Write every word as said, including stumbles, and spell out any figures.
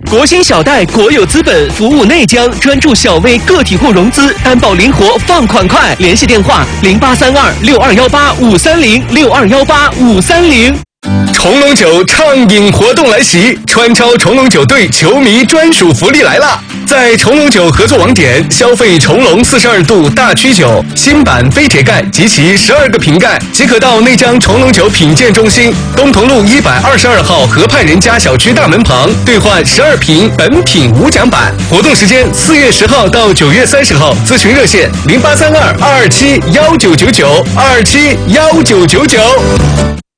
国新小贷国有资本服务内江，专注小微个体户融资，担保灵活，放款快。联系电话零八三二六二幺八五三零六二幺八五三零。 重龙酒畅饮活动来袭，川超重龙酒队球迷专属福利来啦！在重龙酒合作网点消费重龙四十二度大曲酒新版飞铁盖及其十二个瓶盖，即可到内江重龙酒品鉴中心东同路一百二十二号河畔人家小区大门旁兑换十二瓶本品无奖版。活动时间四月十号到九月三十号，咨询热线零八三二二二七幺九九九二七幺九九九。